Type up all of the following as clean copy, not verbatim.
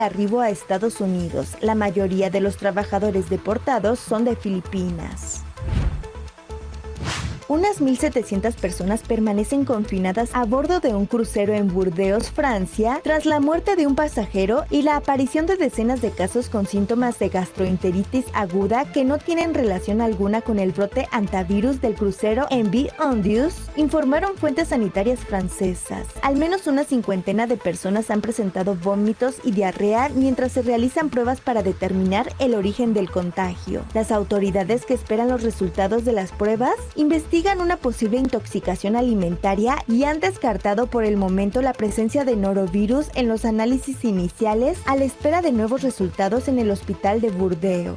arribo a Estados Unidos. La mayoría de los trabajadores deportados son de Filipinas. Unas 1.700 personas permanecen confinadas a bordo de un crucero en Burdeos, Francia, tras la muerte de un pasajero y la aparición de decenas de casos con síntomas de gastroenteritis aguda que no tienen relación alguna con el brote antivirus del crucero MV Ondius, informaron fuentes sanitarias francesas. Al menos una cincuentena de personas han presentado vómitos y diarrea mientras se realizan pruebas para determinar el origen del contagio. Las autoridades que esperan los resultados de las pruebas investigan una posible intoxicación alimentaria y han descartado por el momento la presencia de norovirus en los análisis iniciales a la espera de nuevos resultados en el hospital de Burdeos.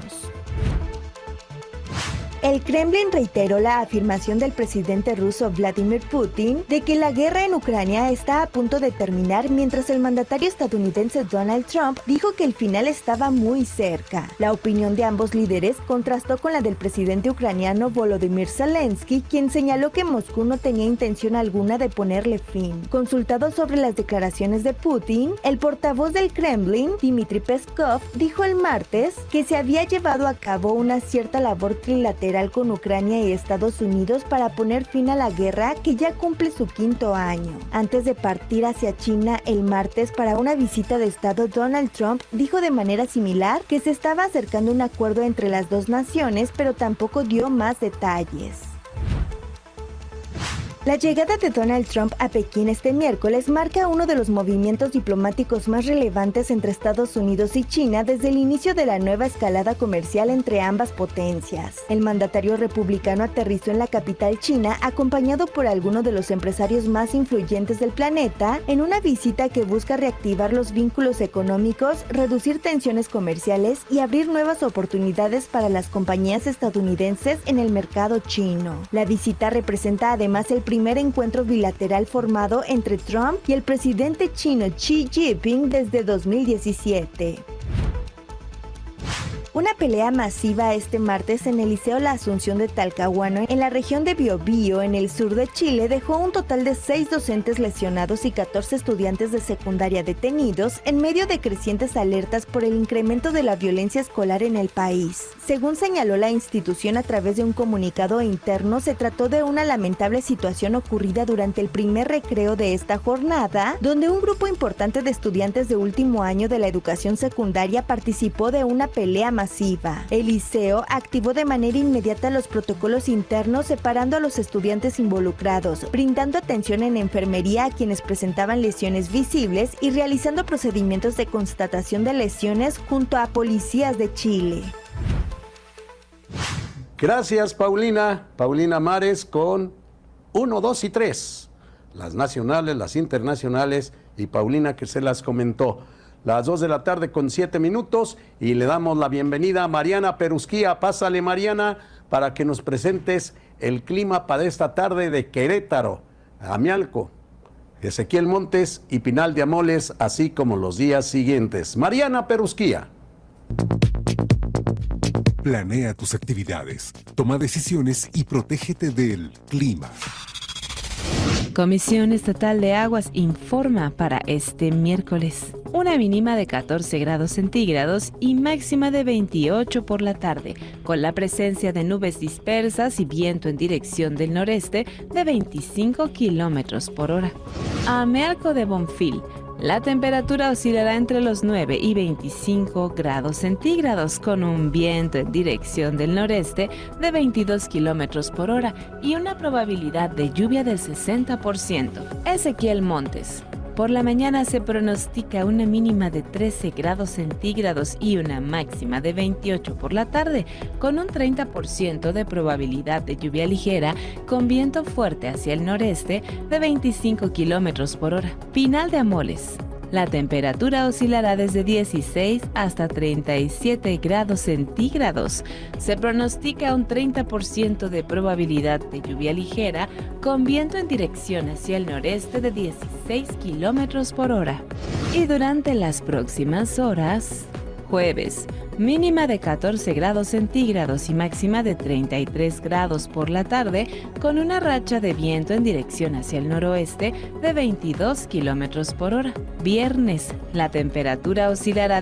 El Kremlin reiteró la afirmación del presidente ruso Vladimir Putin de que la guerra en Ucrania está a punto de terminar, mientras el mandatario estadounidense Donald Trump dijo que el final estaba muy cerca. La opinión de ambos líderes contrastó con la del presidente ucraniano Volodymyr Zelensky, quien señaló que Moscú no tenía intención alguna de ponerle fin. Consultado sobre las declaraciones de Putin, el portavoz del Kremlin, Dmitry Peskov, dijo el martes que se había llevado a cabo una cierta labor trilateral con Ucrania y Estados Unidos para poner fin a la guerra que ya cumple su 5º año. Antes de partir hacia China el martes para una visita de Estado, Donald Trump dijo de manera similar que se estaba acercando un acuerdo entre las dos naciones, pero tampoco dio más detalles. La llegada de Donald Trump a Pekín este miércoles marca uno de los movimientos diplomáticos más relevantes entre Estados Unidos y China desde el inicio de la nueva escalada comercial entre ambas potencias. El mandatario republicano aterrizó en la capital china acompañado por algunos de los empresarios más influyentes del planeta en una visita que busca reactivar los vínculos económicos, reducir tensiones comerciales y abrir nuevas oportunidades para las compañías estadounidenses en el mercado chino. La visita representa además el primer encuentro bilateral formado entre Trump y el presidente chino Xi Jinping desde 2017. Una pelea masiva este martes en el Liceo La Asunción de Talcahuano, en la región de Biobío, en el sur de Chile, dejó un total de 6 docentes lesionados y 14 estudiantes de secundaria detenidos, en medio de crecientes alertas por el incremento de la violencia escolar en el país. Según señaló la institución a través de un comunicado interno, se trató de una lamentable situación ocurrida durante el primer recreo de esta jornada, donde un grupo importante de estudiantes de último año de la educación secundaria participó de una pelea masiva. El liceo activó de manera inmediata los protocolos internos, separando a los estudiantes involucrados, brindando atención en enfermería a quienes presentaban lesiones visibles y realizando procedimientos de constatación de lesiones junto a policías de Chile. Gracias, Paulina. Paulina Mares con 1, 2 y 3. Las nacionales, las internacionales y Paulina que se las comentó. Las 2 de la tarde con 7 minutos y le damos la bienvenida a Mariana Perusquía. Pásale, Mariana, para que nos presentes el clima para esta tarde de Querétaro, Amialco, Ezequiel Montes y Pinal de Amoles, así como los días siguientes. Mariana Perusquía. Planea tus actividades, toma decisiones y protégete del clima. Comisión Estatal de Aguas informa para este miércoles. Una mínima de 14 grados centígrados y máxima de 28 por la tarde, con la presencia de nubes dispersas y viento en dirección del noreste de 25 kilómetros por hora. Amealco de Bonfil. La temperatura oscilará entre los 9 y 25 grados centígrados con un viento en dirección del noreste de 22 kilómetros por hora y una probabilidad de lluvia del 60%. Ezequiel Montes. Por la mañana se pronostica una mínima de 13 grados centígrados y una máxima de 28 por la tarde, con un 30% de probabilidad de lluvia ligera, con viento fuerte hacia el noreste de 25 kilómetros por hora. Pinal de Amoles. La temperatura oscilará desde 16 hasta 37 grados centígrados. Se pronostica un 30% de probabilidad de lluvia ligera, con viento en dirección hacia el noreste de 16 kilómetros por hora. Y durante las próximas horas, Jueves, mínima de 14 grados centígrados y máxima de 33 grados por la tarde, con una racha de viento en dirección hacia el noroeste de 22 kilómetros por hora. Viernes, la temperatura oscilará